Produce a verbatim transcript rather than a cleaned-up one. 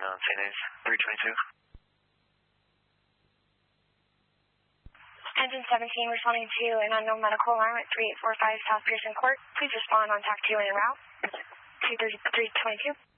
on Saint A's three twenty-two. Engine seventeen responding to an unknown medical alarm at three eight four five South Pearson Court. Please respond on TAC two and en route. two thirty-three twenty-two.